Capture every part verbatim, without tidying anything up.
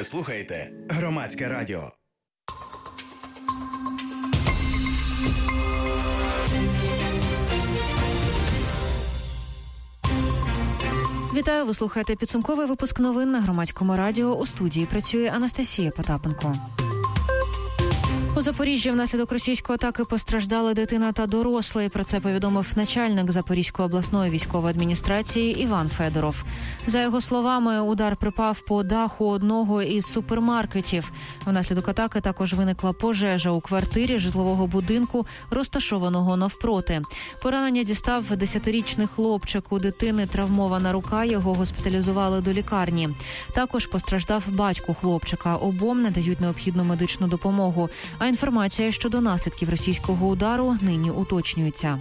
Ви слухаєте Громадське радіо. Вітаю, ви слухаєте підсумковий випуск новин на Громадському радіо. У студії працює Анастасія Потапенко. У Запоріжжі внаслідок російської атаки постраждали дитина та дорослий. Про це повідомив начальник Запорізької обласної військової адміністрації Іван Федоров. За його словами, удар припав по даху одного із супермаркетів. Внаслідок атаки також виникла пожежа у квартирі житлового будинку, розташованого навпроти. Поранення дістав десятирічний хлопчик. У дитини травмована рука, його госпіталізували до лікарні. Також постраждав батько хлопчика. Обом надають необхідну медичну допомогу. А інформація щодо наслідків російського удару нині уточнюється.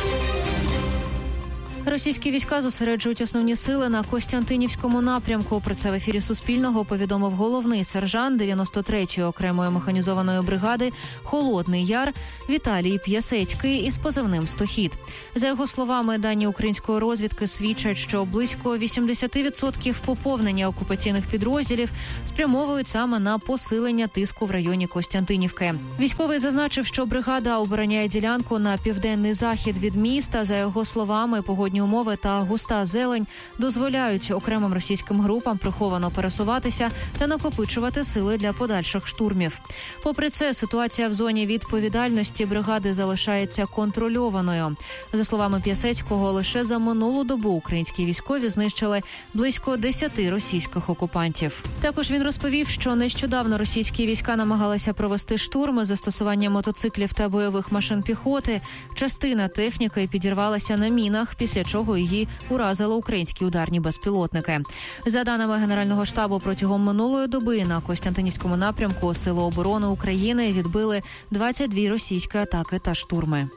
Російські війська зосереджують основні сили на Костянтинівському напрямку. Про це в ефірі Суспільного повідомив головний сержант дев'яносто третьої окремої механізованої бригади «Холодний Яр» Віталій П'ясецький із позивним «Стохід». За його словами, дані української розвідки свідчать, що близько вісімдесят відсотків поповнення окупаційних підрозділів спрямовують саме на посилення тиску в районі Костянтинівки. Військовий зазначив, що бригада обороняє ділянку на південний захід від міста. За його словами, погодні умови та густа зелень дозволяють окремим російським групам приховано пересуватися та накопичувати сили для подальших штурмів. Попри це, ситуація в зоні відповідальності бригади залишається контрольованою. За словами П'ясецького, лише за минулу добу українські військові знищили близько десяти російських окупантів. Також він розповів, що нещодавно російські війська намагалися провести штурми з застосуванням мотоциклів та бойових машин піхоти. Частина техніки підірвалася на мінах, після чого її уразили українські ударні безпілотники. За даними Генерального штабу, протягом минулої доби на Костянтинівському напрямку Сили оборони України відбили двадцять дві російські атаки та штурми.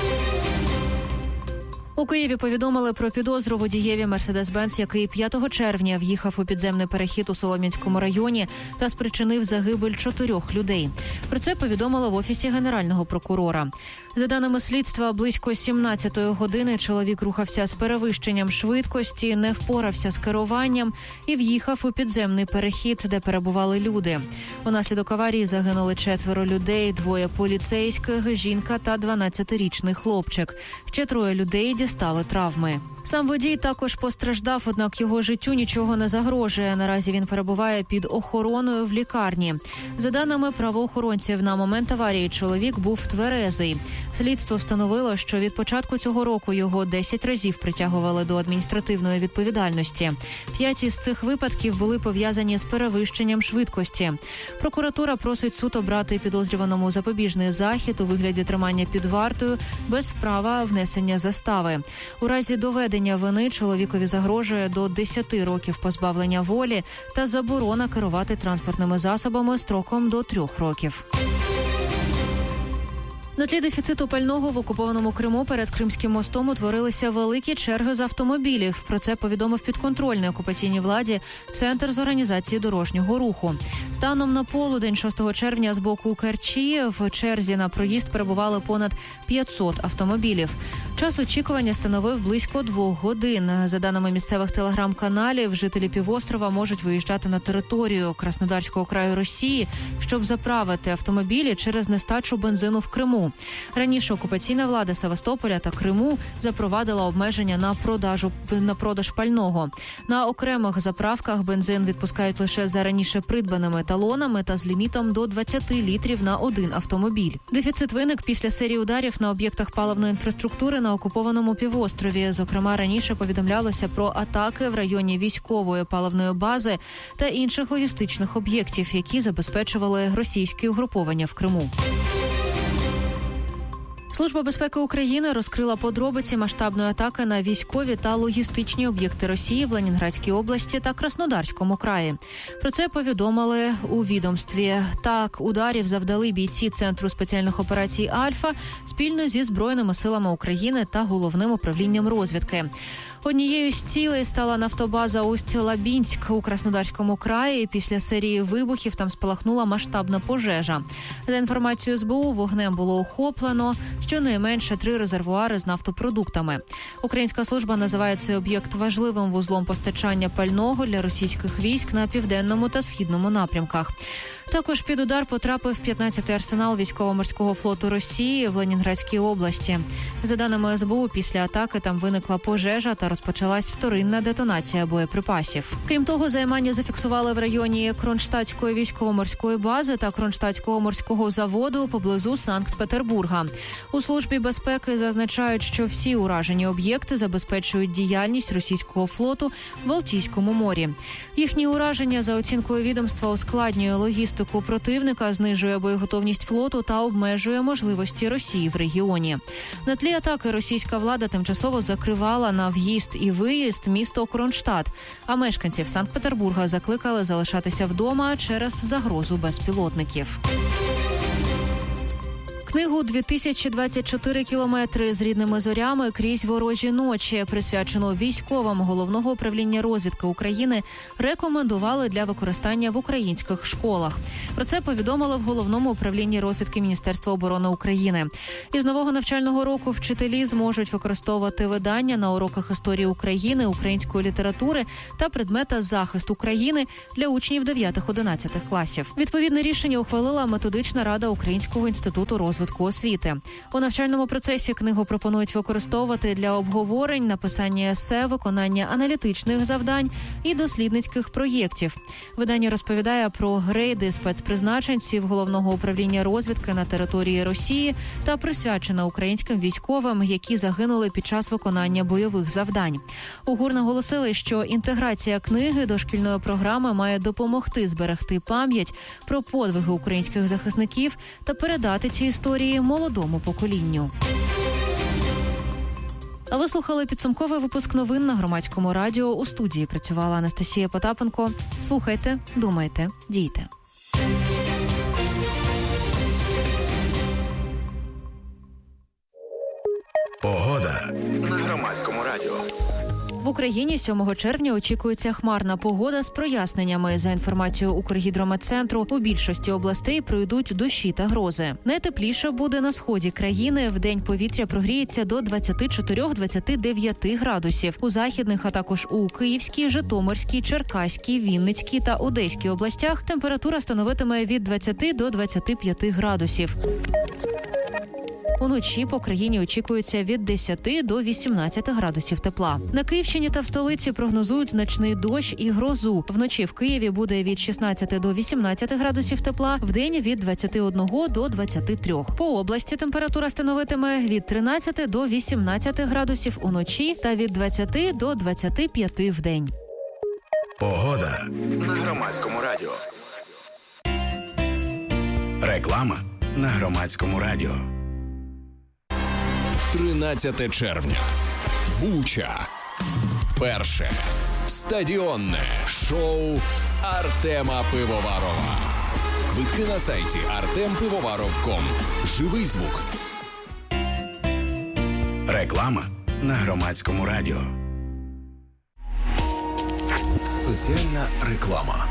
У Києві повідомили про підозру водієві «Мерседес-Бенц», який п'ятого червня в'їхав у підземний перехід у Солом'янському районі та спричинив загибель чотирьох людей. Про це повідомили в Офісі Генерального прокурора. За даними слідства, близько сімнадцятої години чоловік рухався з перевищенням швидкості, не впорався з керуванням і в'їхав у підземний перехід, де перебували люди. Унаслідок аварії загинули четверо людей, двоє поліцейських, жінка та дванадцятирічний хлопчик. Ще троє людей дістали травми. Сам водій також постраждав, однак його життю нічого не загрожує. Наразі він перебуває під охороною в лікарні. За даними правоохоронців, на момент аварії чоловік був тверезий. Слідство встановило, що від початку цього року його десять разів притягували до адміністративної відповідальності. П'ять із цих випадків були пов'язані з перевищенням швидкості. Прокуратура просить суд обрати підозрюваному запобіжний захід у вигляді тримання під вартою без права внесення застави. У разі доведення вини чоловікові загрожує до десяти років позбавлення волі та заборона керувати транспортними засобами строком до трьох років. На тлі дефіциту пального в окупованому Криму перед Кримським мостом утворилися великі черги з автомобілів. Про це повідомив підконтрольний окупаційній владі Центр з організації дорожнього руху. Станом на полудень шостого червня з боку Керчі в черзі на проїзд перебували понад п'ятсот автомобілів. Час очікування становив близько двох годин. За даними місцевих телеграм-каналів, жителі півострова можуть виїжджати на територію Краснодарського краю Росії, щоб заправити автомобілі через нестачу бензину в Криму. Раніше окупаційна влада Севастополя та Криму запровадила обмеження на продажу на продаж пального. На окремих заправках бензин відпускають лише за раніше придбаними талонами та з лімітом до двадцять літрів на один автомобіль. Дефіцит виник після серії ударів на об'єктах паливної інфраструктури на окупованому півострові. Зокрема, раніше повідомлялося про атаки в районі військової паливної бази та інших логістичних об'єктів, які забезпечували російські угруповання в Криму. Служба безпеки України розкрила подробиці масштабної атаки на військові та логістичні об'єкти Росії в Ленінградській області та Краснодарському краї. Про це повідомили у відомстві. Так, ударів завдали бійці Центру спеціальних операцій «Альфа» спільно зі Збройними силами України та Головним управлінням розвідки. Однією з цілей стала нафтобаза Усть-Лабінськ у Краснодарському краї. Після серії вибухів там спалахнула масштабна пожежа. За інформацією ес бе у, вогнем було охоплено щонайменше три резервуари з нафтопродуктами. Українська служба називає цей об'єкт важливим вузлом постачання пального для російських військ на південному та східному напрямках. Також під удар потрапив п'ятнадцятий арсенал військово-морського флоту Росії в Ленінградській області. За даними ес бе у, після атаки там виникла пожежа та розпочалась вторинна детонація боєприпасів. Крім того, займання зафіксували в районі Кронштадтської військово-морської бази та Кронштадтського морського заводу поблизу Санкт-Петербурга. У службі безпеки зазначають, що всі уражені об'єкти забезпечують діяльність російського флоту в Балтійському морі. Їхні ураження, за оцінкою відомства, ускладнює логістику противника, знижує боєготовність флоту та обмежує можливості Росії в регіоні. На тлі атаки російська влада тимчасово закривала на в'їзд і виїзд місто Кронштадт, а мешканців Санкт-Петербурга закликали залишатися вдома через загрозу безпілотників. Книгу «дві тисячі двадцять чотири кілометри з рідними зорями крізь ворожі ночі», присвячену військовим Головного управління розвідки України, рекомендували для використання в українських школах. Про це повідомили в Головному управлінні розвідки Міністерства оборони України. Із нового навчального року вчителі зможуть використовувати видання на уроках історії України, української літератури та предмета «Захист України» для учнів дев'ятих-одинадцятих класів. Відповідне рішення ухвалила Методична рада Українського інституту розвитку освіти. У навчальному процесі книгу пропонують використовувати для обговорень, написання есе, виконання аналітичних завдань і дослідницьких проєктів. Видання розповідає про рейди спецпризначенців Головного управління розвідки на території Росії та присвячена українським військовим, які загинули під час виконання бойових завдань. У ГУР наголосили, що інтеграція книги до шкільної програми має допомогти зберегти пам'ять про подвиги українських захисників та передати ці історії молодому поколінню. А ви слухали підсумковий випуск новин на Громадському радіо. У студії працювала Анастасія Потапенко. Слухайте, думайте, дійте. Погода на Громадському радіо. В Україні сьомого червня очікується хмарна погода з проясненнями. За інформацією Укргідрометцентру, у більшості областей пройдуть дощі та грози. Найтепліше буде на сході країни. Вдень повітря прогріється до двадцять чотири - двадцять дев'ять градусів. У західних, а також у Київській, Житомирській, Черкаській, Вінницькій та Одеській областях температура становитиме від двадцяти до двадцяти п'яти градусів. Уночі по країні очікується від десяти до вісімнадцяти градусів тепла. На Київщині та в столиці прогнозують значний дощ і грозу. Вночі в Києві буде від шістнадцяти до вісімнадцяти градусів тепла, вдень від двадцяти одного до двадцяти трьох. По області температура становитиме від тринадцяти до вісімнадцяти градусів уночі та від двадцяти до двадцяти п'яти вдень. Погода на Громадському радіо. Реклама на Громадському радіо. тринадцяте червня. Буча. Перше стадіонне шоу Артема Пивоварова. Квитки на сайті артем пивоваров крапка ком. Живий звук. Реклама на Громадському радіо. Соціальна реклама.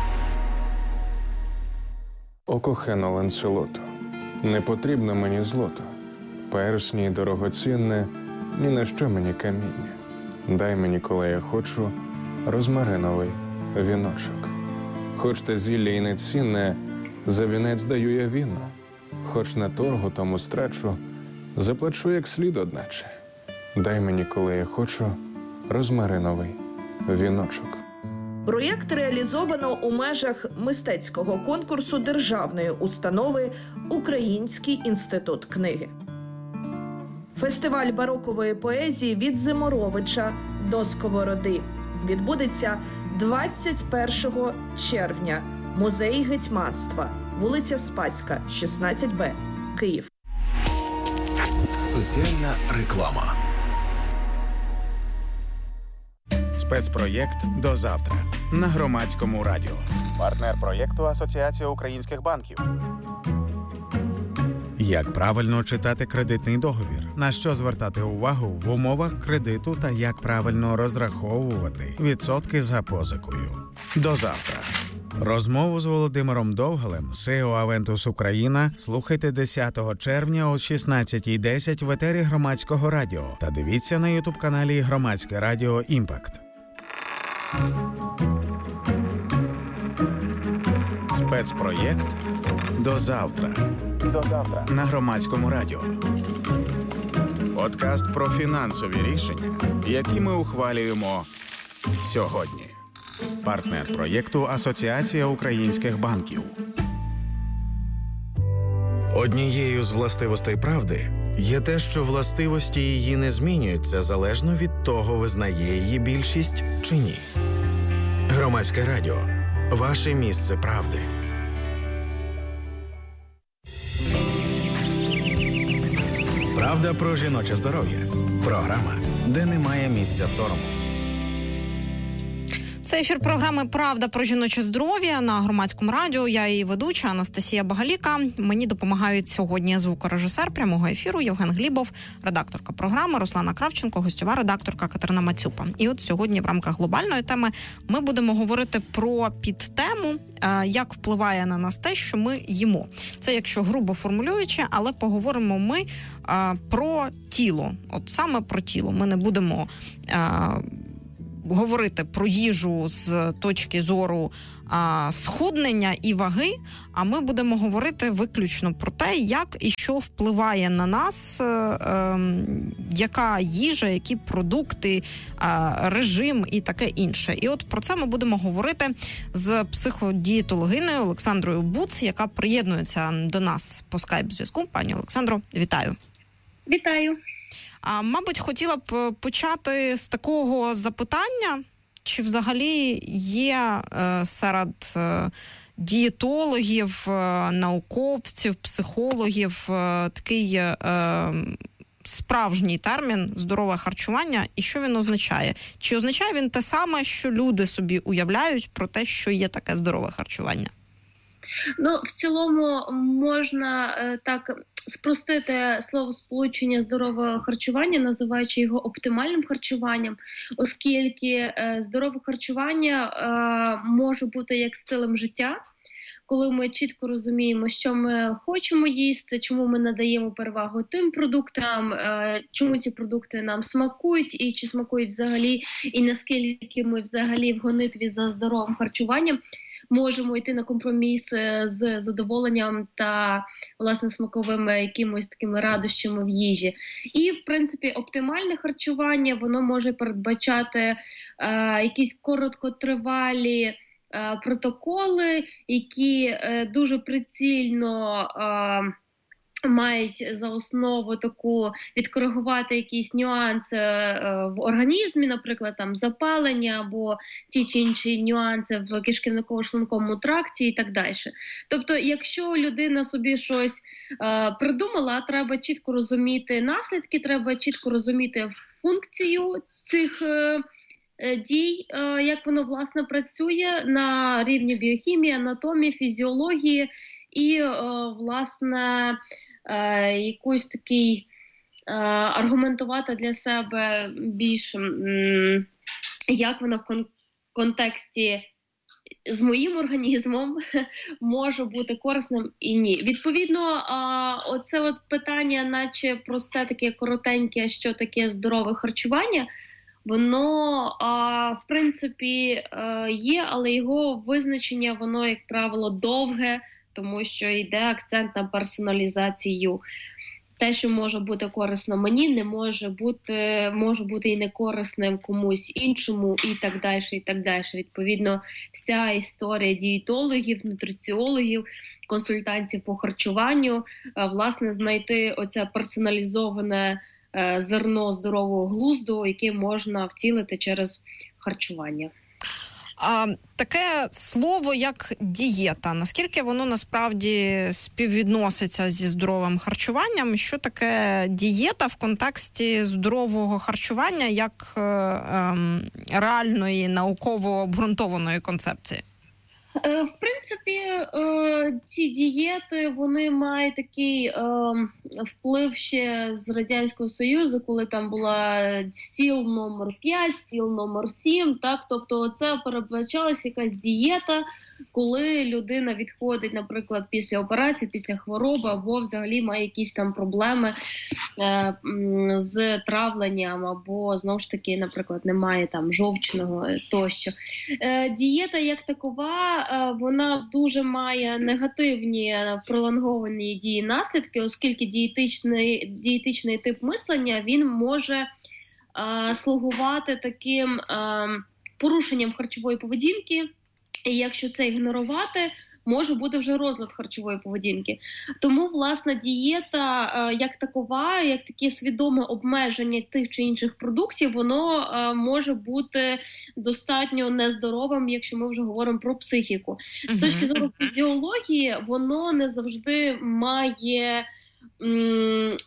О кохано Ланселото, не потрібно мені злото. Персні дорогоцінне, ні на що мені каміння. Дай мені, коли я хочу, розмариновий віночок. Хоч те зілля і не цінне, за вінець даю я віно. Хоч на торгу тому страчу, заплачу як слід одначе. Дай мені, коли я хочу, розмариновий віночок. Проєкт реалізовано у межах мистецького конкурсу державної установи «Український інститут книги». Фестиваль барокової поезії «Від Зиморовича до Сковороди» відбудеться двадцять першого червня. Музей гетьманства, вулиця Спаська, шістнадцять Б, Київ. Соціальна реклама. Спецпроєкт «До завтра» на Громадському радіо. Партнер проєкту Асоціація українських банків. Як правильно читати кредитний договір, на що звертати увагу в умовах кредиту та як правильно розраховувати відсотки за позикою. До завтра. Розмову з Володимиром Довгалем, сі і о Aventus Україна, слухайте десятого червня о шістнадцятій десять в етері Громадського радіо та дивіться на ютуб-каналі Громадське радіо Імпакт. Спецпроєкт «До завтра». До завтра на Громадському радіо. Подкаст про фінансові рішення, які ми ухвалюємо сьогодні. Партнер проєкту Асоціація українських банків. Однією з властивостей правди є те, що властивості її не змінюються залежно від того, визнає її більшість чи ні. Громадське радіо. Ваше місце правди. Правда про жіноче здоров'я. Програма, де немає місця сорому. Це ефір програми «Правда про жіноче здоров'я» на Громадському радіо. Я її ведуча Анастасія Багаліка. Мені допомагають сьогодні звукорежисер прямого ефіру Євген Глібов, редакторка програми Руслана Кравченко, гостьова редакторка Катерина Мацюпа. І от сьогодні в рамках глобальної теми ми будемо говорити про підтему, як впливає на нас те, що ми їмо. Це якщо грубо формулюючи, але поговоримо ми про тіло. От саме про тіло. Ми не будемо говорити про їжу з точки зору а, схуднення і ваги, а ми будемо говорити виключно про те, як і що впливає на нас, е, е, яка їжа, які продукти, е, режим і таке інше. І от про це ми будемо говорити з психодієтологинею Олександрою Буц, яка приєднується до нас по скайп-зв'язку. Пані Олександро, вітаю. Вітаю. А, мабуть, хотіла б почати з такого запитання, чи взагалі є е, серед е, дієтологів, е, науковців, психологів е, такий е, справжній термін «здорове харчування» і що він означає? Чи означає він те саме, що люди собі уявляють про те, що є таке здорове харчування? Ну, в цілому можна е, так спростити словосполучення «здорове харчування», називаючи його оптимальним харчуванням, оскільки е, здорове харчування е, може бути як стилем життя, коли ми чітко розуміємо, що ми хочемо їсти, чому ми надаємо перевагу тим продуктам, е, чому ці продукти нам смакують і чи смакують взагалі, і наскільки ми взагалі в гонитві за здоровим харчуванням можемо йти на компроміс з задоволенням та, власне, смаковими якимось такими радощами в їжі. І, в принципі, оптимальне харчування, воно може передбачати е, якісь короткотривалі е, протоколи, які е, дуже прицільно е, мають за основу таку відкоригувати якісь нюанси е, в організмі, наприклад, там запалення або ті чи інші нюанси в кишківниково-шлунковому тракті і так далі. Тобто, якщо людина собі щось е, придумала, треба чітко розуміти наслідки, треба чітко розуміти функцію цих е, дій, е, як воно, власне, працює на рівні біохімії, анатомії, фізіології і, е, власне, Е, якусь такий е, аргументувати для себе більш, м, як вона в кон- контексті з моїм організмом може бути корисним і ні. Відповідно, е, оце от питання, наче просте таке коротеньке, що таке здорове харчування, воно, е, в принципі, е, є, але його визначення, воно, як правило, довге, тому що йде акцент на персоналізацію. Те, що може бути корисно мені, не може бути, може бути і не корисним комусь іншому, і так далі, і так далі. Відповідно, вся історія дієтологів, нутриціологів, консультантів по харчуванню, власне, знайти оце персоналізоване зерно здорового глузду, яке можна втілити через харчування. А, таке слово, як дієта, наскільки воно насправді співвідноситься зі здоровим харчуванням? Що таке дієта в контексті здорового харчування як е, е, реальної науково обґрунтованої концепції? В принципі, ці дієти, вони мають такий вплив ще з Радянського Союзу, коли там була стіл номер п'ять, стіл номер сім, так, тобто це передбачалася якась дієта, коли людина відходить, наприклад, після операції, після хвороби, або взагалі має якісь там проблеми з травленням, або, знову ж таки, наприклад, немає там жовчного тощо. Дієта як такова, вона дуже має негативні пролонговані дії наслідки, оскільки дієтичний, дієтичний тип мислення, він може а, слугувати таким а, порушенням харчової поведінки, і якщо це ігнорувати, може бути вже розлад харчової поведінки. Тому, власне, дієта е, як такова, як таке свідоме обмеження тих чи інших продуктів, воно е, може бути достатньо нездоровим, якщо ми вже говоримо про психіку. Uh-huh. З точки зору фізіології, воно не завжди має м, е,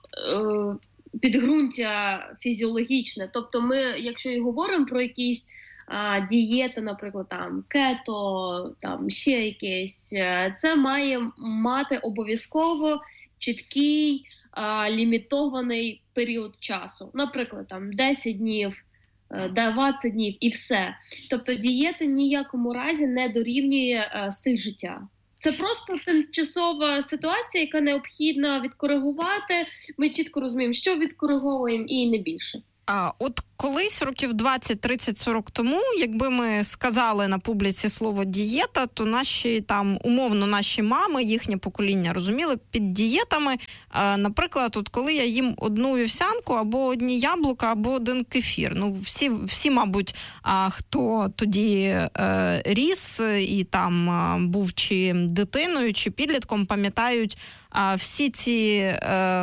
підґрунтя фізіологічне. Тобто ми, якщо і говоримо про якісь А, дієта, наприклад, там кето, там ще якесь, це має мати обов'язково чіткий, а, лімітований період часу. Наприклад, там десять днів, двадцять днів і все. Тобто дієта ніякому разі не дорівнює а, стиль життя. Це просто тимчасова ситуація, яка необхідно відкоригувати. Ми чітко розуміємо, що відкориговуємо, і не більше. А от колись років двадцять, тридцять, сорок тому, якби ми сказали на публіці слово дієта, то наші там, умовно, наші мами, їхнє покоління розуміли під дієтами, а, наприклад, от коли я їм одну вівсянку, або одні яблука, або один кефір. Ну, всі, всі мабуть, а, хто тоді е, ріс і там а, був чи дитиною, чи підлітком, пам'ятають а, всі ці, е,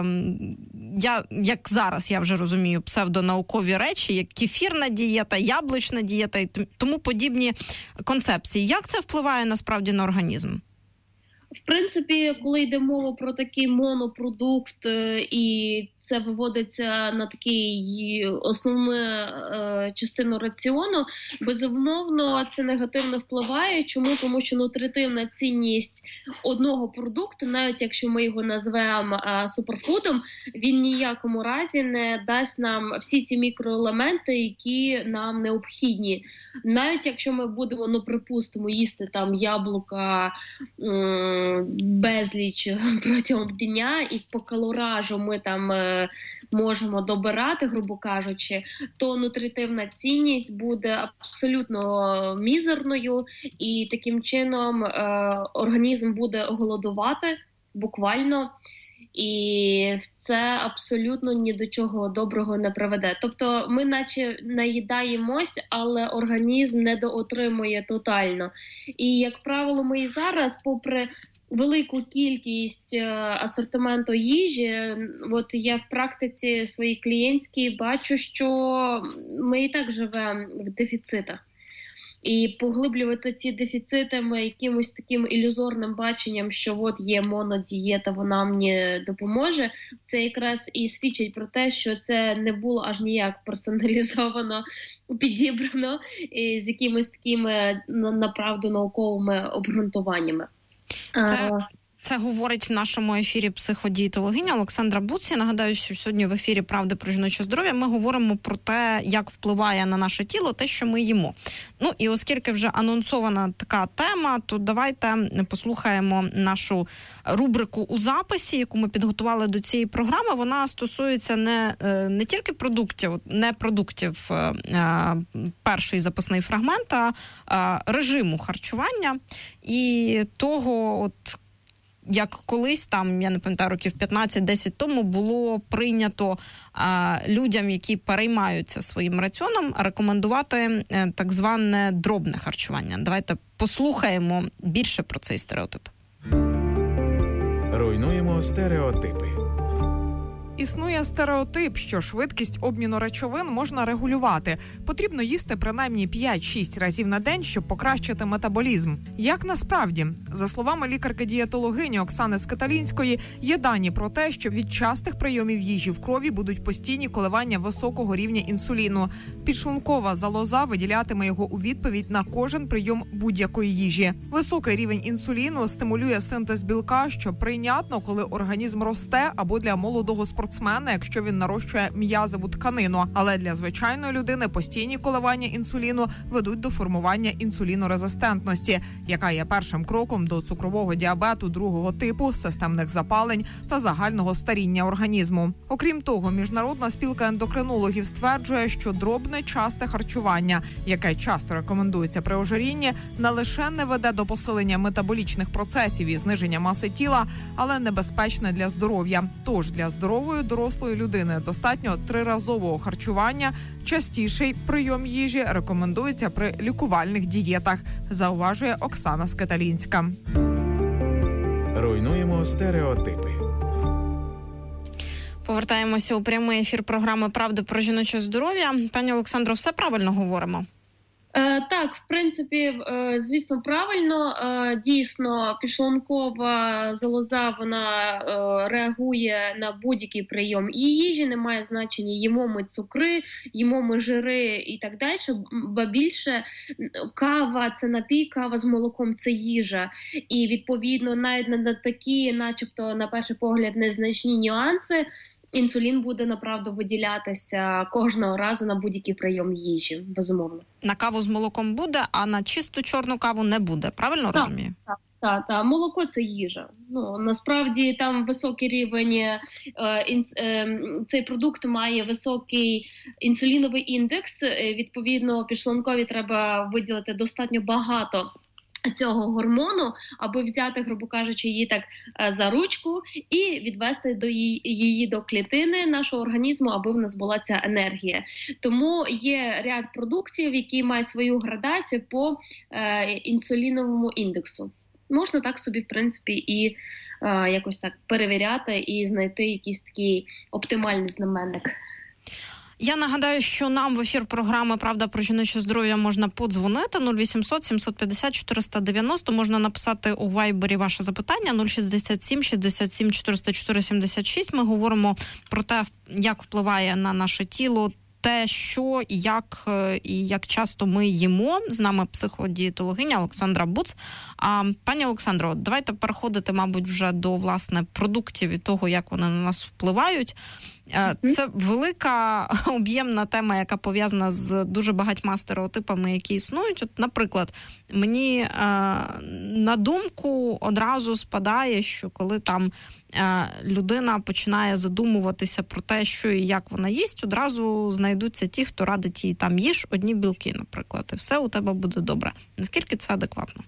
я, як зараз я вже розумію, псевдонаукові речі, як кефірна дієта, яблучна дієта і тому подібні концепції. Як це впливає насправді на організм? В принципі, коли йде мова про такий монопродукт, і це виводиться на такий основну е, частину раціону, безумовно, це негативно впливає. Чому? Тому що нутритивна цінність одного продукту, навіть якщо ми його назвемо е, суперфудом, він ніякому разі не дасть нам всі ці мікроелементи, які нам необхідні. Навіть якщо ми будемо, ну, припустимо, їсти там яблука, м- безліч протягом дня, і по калоражу ми там е, можемо добирати, грубо кажучи, то нутритивна цінність буде абсолютно мізерною, і таким чином е, організм буде голодувати буквально, і це абсолютно ні до чого доброго не приведе. Тобто ми наче наїдаємось, але організм недоотримує тотально. І, як правило, ми і зараз, попри велику кількість асортименту їжі, от я в практиці своїй клієнтській бачу, що ми і так живемо в дефіцитах. І поглиблювати ці дефіцити ми якимось таким ілюзорним баченням, що от є монодієта, вона мені допоможе, це якраз і свідчить про те, що це не було аж ніяк персоналізовано, підібрано, і з якимись такими, направду, науковими обґрунтуваннями. Це... Це говорить в нашому ефірі психодієтологиня Олександра Буц. Я нагадаю, що сьогодні в ефірі «Правди про жіноче здоров'я» ми говоримо про те, як впливає на наше тіло те, що ми їмо. Ну і оскільки вже анонсована така тема, то давайте послухаємо нашу рубрику у записі, яку ми підготували до цієї програми. Вона стосується не, не тільки продуктів, не продуктів, перший записний фрагмент, а режиму харчування і того, от, як колись, там, я не пам'ятаю, років п'ятнадцять-десять тому було прийнято а, людям, які переймаються своїм раціоном, рекомендувати а, так зване дробне харчування. Давайте послухаємо більше про цей стереотип. Руйнуємо стереотипи. Існує стереотип, що швидкість обміну речовин можна регулювати. Потрібно їсти принаймні п'ять-шість разів на день, щоб покращити метаболізм. Як насправді? За словами лікарки-дієтологині Оксани Скиталінської, є дані про те, що від частих прийомів їжі в крові будуть постійні коливання високого рівня інсуліну. Підшлункова залоза виділятиме його у відповідь на кожен прийом будь-якої їжі. Високий рівень інсуліну стимулює синтез білка, що прийнятно, коли організм росте, або для молодого спортсмена, якщо він нарощує м'язову тканину. Але для звичайної людини постійні коливання інсуліну ведуть до формування інсулінорезистентності, яка є першим кроком до цукрового діабету другого типу, системних запалень та загального старіння організму. Окрім того, Міжнародна спілка ендокринологів стверджує, що дробне часте харчування, яке часто рекомендується при ожирінні, не лише не веде до посилення метаболічних процесів і зниження маси тіла, але небезпечне для здоров'я. Тож для здорової дорослої людини достатньо триразового харчування. Частіший прийом їжі рекомендується при лікувальних дієтах, зауважує Оксана Скиталінська. Руйнуємо стереотипи. Повертаємося у прямий ефір програми «Правда про жіноче здоров'я». Пані Олександро, все правильно говоримо? Е, так, в принципі, е, звісно, правильно. Е, дійсно, підшлункова залоза, вона е, реагує на будь-який прийом і їжі, не має значення, їмо ми цукри, їмо ми жири і так далі. Ба більше, кава – це напій, кава з молоком – це їжа. І, відповідно, навіть на такі, начебто, на перший погляд, незначні нюанси, інсулін буде, направду, виділятися кожного разу на будь-який прийом їжі, безумовно. На каву з молоком буде, а на чисту чорну каву не буде, правильно так, розумію? Так, так, так. Молоко – це їжа. Ну, насправді, там високий рівень, е, інс, е, цей продукт має високий інсуліновий індекс, е, відповідно, підшлункові треба виділити достатньо багато цього гормону, аби взяти, грубо кажучи, її так за ручку і відвести до її, її до клітини нашого організму, аби в нас була ця енергія. Тому є ряд продуктів, які мають свою градацію по е, інсуліновому індексу. Можна так собі, в принципі, і е, якось так перевіряти і знайти якийсь такий оптимальний знаменник. Я нагадаю, що нам в ефір програми «Правда про жіноче здоров'я» можна подзвонити нуль вісімсот сімсот п'ятдесят чотириста дев'яносто, можна написати у Вайбері ваше запитання нуль шістдесят сім шістдесят сім чотириста чотири сімдесят шість. Ми говоримо про те, як впливає на наше тіло те, що і як, і як часто ми їмо. З нами психодієтологиня Олександра Буц. А, пані Олександро, давайте переходити, мабуть, вже до, власне, продуктів і того, як вони на нас впливають. Це велика об'ємна тема, яка пов'язана з дуже багатьма стереотипами, які існують. От, наприклад, мені е, на думку одразу спадає, що коли там е, людина починає задумуватися про те, що і як вона їсть, одразу знайдуться ті, хто радить їй там їж одні білки, наприклад, і все у тебе буде добре. Наскільки це адекватно?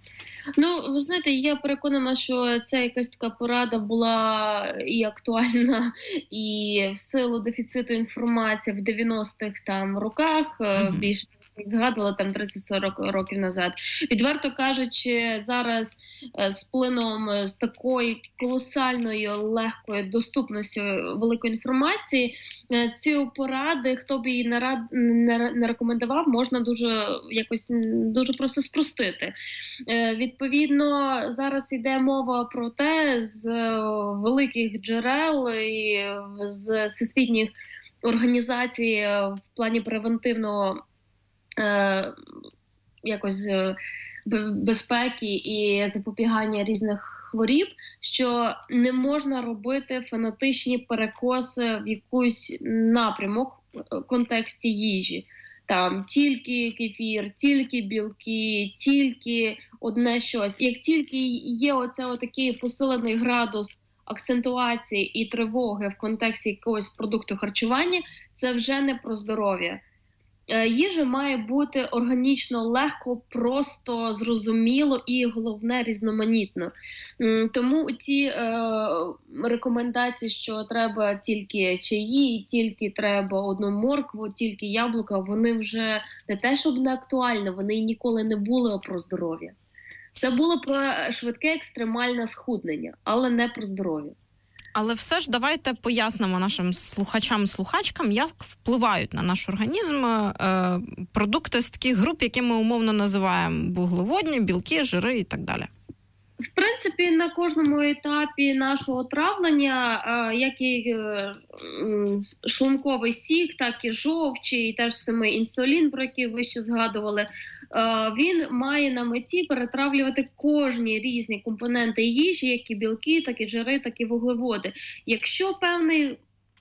Ну, ви знаєте, я переконана, що ця якась така порада була і актуальна, і в силу дефіциту інформації в дев'яностих там роках, mm-hmm. більш згадувала там тридцять-сорок років назад. Відверто кажучи, зараз з плином з такої колосальної, легкої доступності великої інформації, ці поради, хто б її не, рад, не, не рекомендував, можна дуже якось дуже просто спростити. Відповідно, зараз йде мова про те, з великих джерел і з всесвітніх організацій в плані превентивного Е, якось безпеки і запобігання різних хворіб, що не можна робити фанатичні перекоси в якийсь напрямок в контексті їжі. Там тільки кефір, тільки білки, тільки одне щось. Як тільки є оце отакий посилений градус акцентуації і тривоги в контексті якогось продукту харчування, це вже не про здоров'я. Їжа має бути органічно, легко, просто, зрозуміло і, головне, різноманітно. Тому ті е, рекомендації, що треба тільки чаї, тільки треба одну моркву, тільки яблука, вони вже не те, щоб не актуальні, вони і ніколи не були про здоров'я. Це було про швидке екстремальне схуднення, але не про здоров'я. Але все ж давайте пояснимо нашим слухачам-слухачкам, як впливають на наш організм е, продукти з таких груп, які ми умовно називаємо вуглеводні, білки, жири і так далі. В принципі, на кожному етапі нашого травлення, як і шлунковий сік, так і жовчі, і теж самий інсулін, про який ви ще згадували, він має на меті перетравлювати кожні різні компоненти їжі, як і білки, так і жири, так і вуглеводи. Якщо певний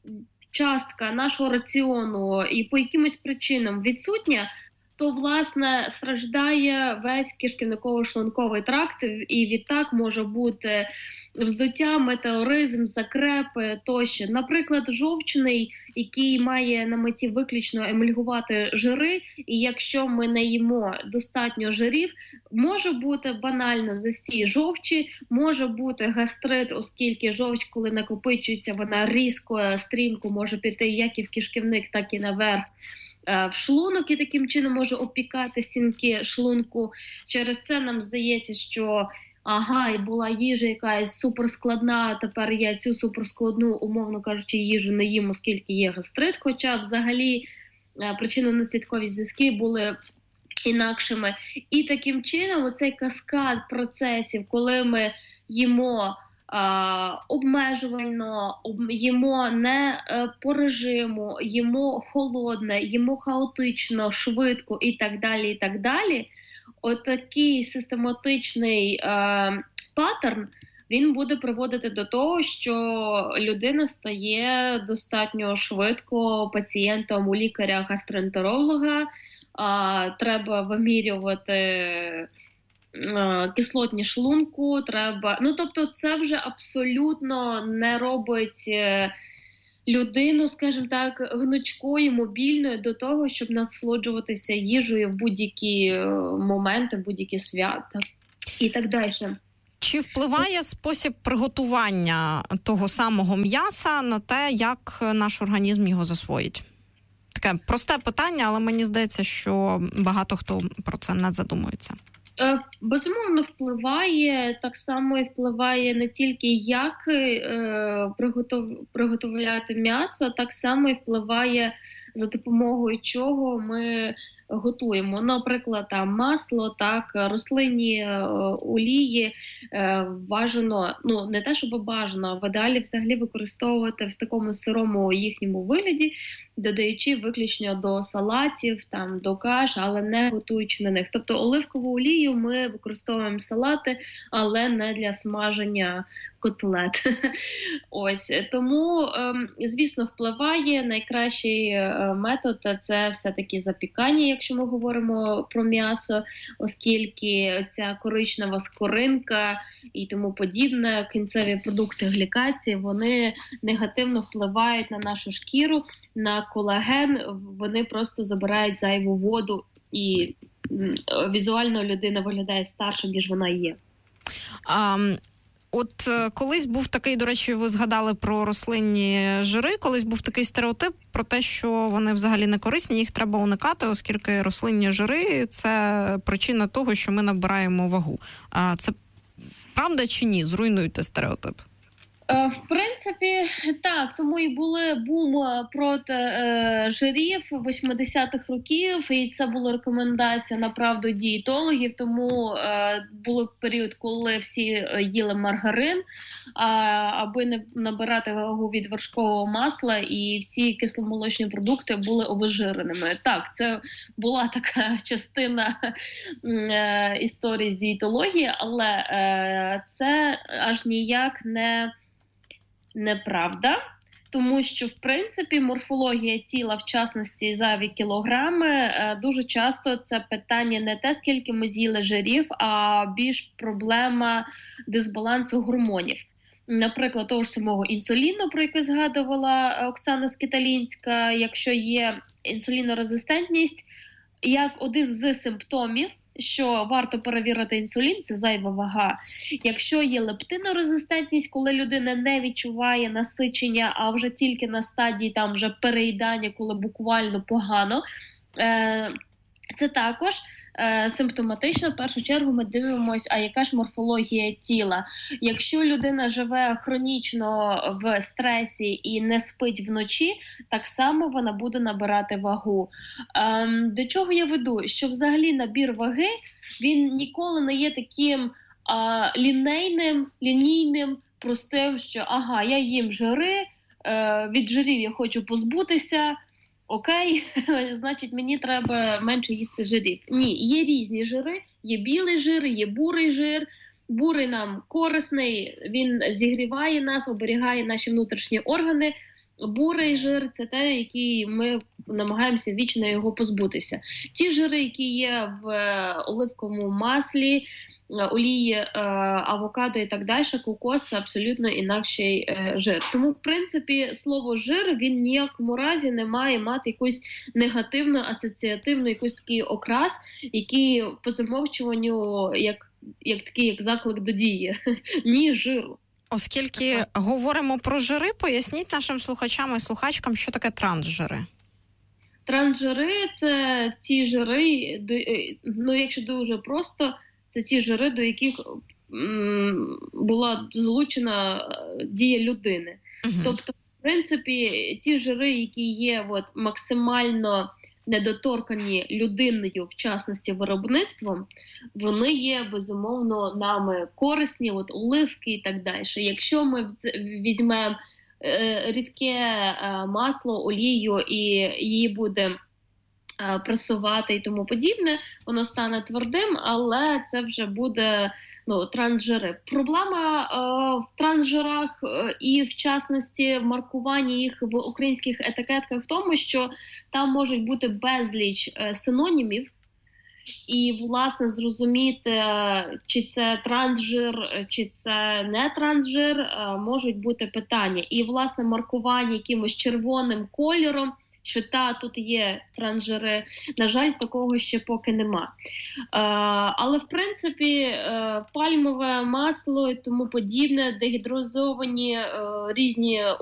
частка нашого раціону і по якимось причинам відсутня, то, власне, страждає весь кишківниково-шлунковий тракт, і відтак може бути вздуття, метеоризм, закрепи тощо. Наприклад, жовчний, який має на меті виключно емульгувати жири, і якщо ми не їмо достатньо жирів, може бути банально застій жовчі, може бути гастрит, оскільки жовч, коли накопичується, вона різко, стрімко може піти як і в кишківник, так і наверх в шлунок, і таким чином може опікати стінки шлунку. Через це нам здається, що ага, і була їжа якась суперскладна, тепер я цю суперскладну, умовно кажучи, їжу не їм, оскільки є гастрит, хоча взагалі причинно-наслідкові зв'язки були інакшими. І таким чином оцей каскад процесів, коли ми їмо А, обмежувально, об, їмо не е, по режиму, їмо холодне, їмо хаотично, швидко і так далі, і так далі. Отакий систематичний е, паттерн, він буде приводити до того, що людина стає достатньо швидко пацієнтом у лікаря-гастроентеролога, е, треба вимірювати кислотні шлунку, треба... Ну, тобто це вже абсолютно не робить людину, скажімо так, гнучкою, мобільною до того, щоб насолоджуватися їжею в будь-які моменти, в будь-які свята і так далі. Чи впливає спосіб приготування того самого м'яса на те, як наш організм його засвоїть? Таке просте питання, але мені здається, що багато хто про це не задумується. Безумовно, впливає, так само і впливає не тільки як е, приготов, приготовляти м'ясо, так само і впливає за допомогою чого ми готуємо. Наприклад, там масло, так, рослинні е, олії е, бажано, ну не те, щоб бажано, а в ідеалі взагалі використовувати в такому сирому їхньому вигляді, додаючи виключно до салатів, там, до каш, але не готуючи на них. Тобто оливкову олію ми використовуємо салати, але не для смаження котлет. Ось. Тому, звісно, впливає. Найкращий метод – це все-таки запікання, якщо ми говоримо про м'ясо, оскільки ця коричнева скоринка і тому подібне, кінцеві продукти глікації, вони негативно впливають на нашу шкіру, на колаген, вони просто забирають зайву воду, і візуально людина виглядає старше, ніж вона є. Um... От колись був такий, до речі, ви згадали про рослинні жири, колись був такий стереотип про те, що вони взагалі не корисні, їх треба уникати, оскільки рослинні жири – це причина того, що ми набираємо вагу. А це правда чи ні? Зруйнуйте стереотип. В принципі, так, тому і були бум проти е, жирів восьмидесятих років, і це була рекомендація, направду, дієтологів, тому е, був період, коли всі їли маргарин, а, аби не набирати вагу від вершкового масла, і всі кисломолочні продукти були обезжиреними. Так, це була така частина е, історії з дієтології, але е, це аж ніяк не неправда, тому що, в принципі, морфологія тіла, в частності зайві кілограми, дуже часто це питання не те, скільки ми з'їли жирів, а більш проблема дисбалансу гормонів. Наприклад, того ж самого інсуліну, про яку згадувала Оксана Скиталінська, якщо є інсулінорезистентність, як один з симптомів, що варто перевірити інсулін, це зайва вага. Якщо є лептинорезистентність, коли людина не відчуває насичення, а вже тільки на стадії там вже переїдання, коли буквально погано, е- це також е- симптоматично. В першу чергу ми дивимося, а яка ж морфологія тіла. Якщо людина живе хронічно в стресі і не спить вночі, так само вона буде набирати вагу. Е- до чого я веду? Що взагалі набір ваги, він ніколи не є таким а лінейним, лінійним, простим, що ага, я їм жири, е, від жирів я хочу позбутися, окей, значить мені треба менше їсти жирів. Ні, є різні жири, є білий жир, є бурий жир. Бурий нам корисний, він зігріває нас, оберігає наші внутрішні органи. Бурий жир – це те, який ми намагаємося вічно його позбутися. Ті жири, які є в оливковому маслі, олії, авокадо і так далі, кокос – це абсолютно інакший жир. Тому, в принципі, слово «жир» він ніякому разі не має мати якусь негативну, асоціативну, якийсь такий окрас, який по замовчуванню, як, як такий як заклик до дії. Ні жиру. Оскільки говоримо про жири, поясніть нашим слухачам і слухачкам, що таке трансжири. Трансжири – це ті жири, ну якщо дуже просто, це ті жири, до яких м, була залучена дія людини. Угу. Тобто, в принципі, ті жири, які є от, максимально недоторкані людиною, в частності виробництвом, вони є, безумовно, нами корисні, от оливки і так далі. Якщо ми візьмемо е, рідке е, масло, олію і її буде е, пресувати і тому подібне, воно стане твердим, але це вже буде ну, трансжири. Проблема е, в трансжирах е, і, в частності, в маркуванні їх в українських етикетках в тому, що там можуть бути безліч е, синонімів, і, власне, зрозуміти, чи це трансжир, чи це не трансжир, е, можуть бути питання. І, власне, маркування якимось червоним кольором, що та, тут є трансжири, на жаль, такого ще поки нема. Е, але, в принципі, е, пальмове масло і тому подібне, дегідрозовані е, різні